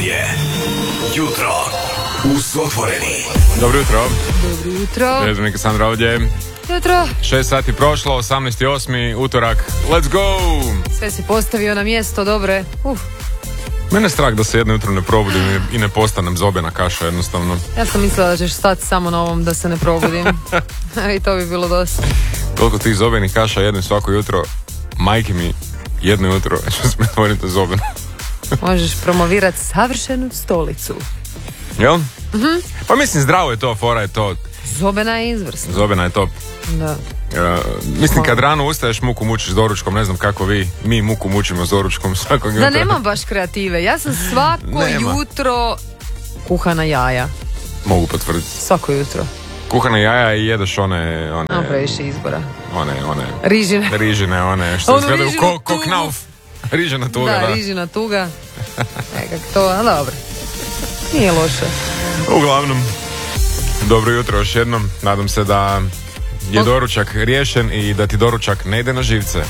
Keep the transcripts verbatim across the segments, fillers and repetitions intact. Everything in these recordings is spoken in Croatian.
je Jutro uz Otvoreni. Dobro jutro. Dobro jutro. Redovnik Sandra ovdje. Jutro. Šest sati prošlo, osamnaesti osmi utorak. Let's go! Sve si postavio na mjesto, dobre. Uf. Mene je strah da se jedno jutro ne probudim i ne postanem zobena kaša jednostavno. Ja sam mislila da ćeš stati samo na ovom da se ne probudim. I to bi bilo dosta. Toliko tih zobenih kaša jedno svako jutro. Majke mi, jedno jutro ću se pretvoriti zobeno. Možeš promovirati savršenu stolicu. Jel? Mm-hmm. Pa mislim, zdravo je to, fora je to. Zobena je izvrsna. Zobena je top. Da. Uh, mislim, kad rano ustaješ, muku mučiš s doručkom. Ne znam kako vi, mi muku mučimo s doručkom svakog jutra. Da, nemam baš kreative. Ja sam svako Nema. jutro kuhana jaja. Mogu potvrditi. Svako jutro. Kuhana jaja i jedeš one... one Nemam previše izbora. One, one... Rižine. Rižine, one što Ono izgledaju rižinu ko, ko tugu. knauf. Rižina tuga, Da, da. rižina tuga. Nekak to, a dobro. Nije loše. Uglavnom, dobro jutro još jednom. Nadam se da je doručak riješen i da ti doručak ne ide na živce.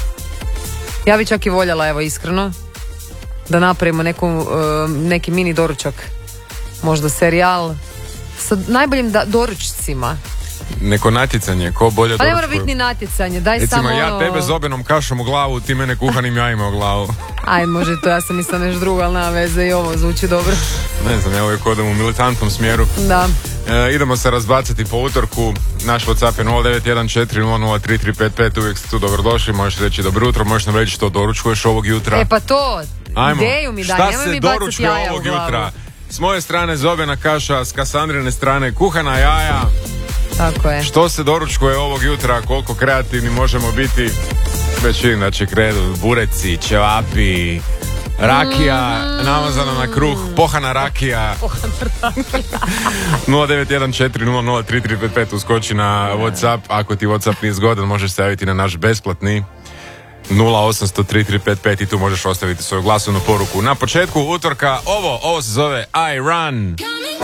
Ja bi čak i voljela, evo iskreno, da napravimo neku, uh, neki mini doručak. Možda serijal sa najboljim da, doručcima. Neko natjecanje, ko bolje Pa ne doručkuje. mora biti ni natjecanje, daj Recimo, samo ja ono... tebe zobenom kašom u glavu, ti mene kuhanim jajima u glavu. Aj, može to, ja sam mislila nešto drugo, ali nema veze i ovo zvuči dobro. Ne znam, evo uvijek odem u militantnom smjeru. Da. E, idemo se razbacati po utorku. Naš WhatsApp je nula devet jedan četiri nula nula tri tri pet pet. Uvijek ste tu dobrodošli, možeš reći dobro jutro, možeš nam reći što doručkuješ ovog jutra. E pa to, Ajmo. ideju mi daj, Šta nemoj se mi bacati doručkuje jaja u ovog glavu. jutra? S moje strane zobena kaša, s Kasandrine strane kuhana jaja. Tako je. Što se doručkuje ovog jutra, koliko kreativni možemo biti? Već vidim da će kredu bureci, ćevapi, rakija, mm. namazana na kruh, pohana rakija. nula devet jedan četiri nula nula tri tri pet pet uskoči na WhatsApp. Ako ti WhatsApp nije zgodan, možeš se javiti na naš besplatni nula osam sto tri tri pet pet i tu možeš ostaviti svoju glasovnu poruku. Na početku utorka ovo, ovo se zove I Run.